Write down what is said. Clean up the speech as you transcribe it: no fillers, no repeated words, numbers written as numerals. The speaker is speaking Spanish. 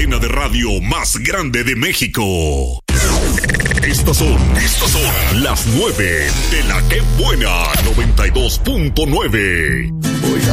cadena de radio más grande de México. Estas son las 9 de la que buena 92.9.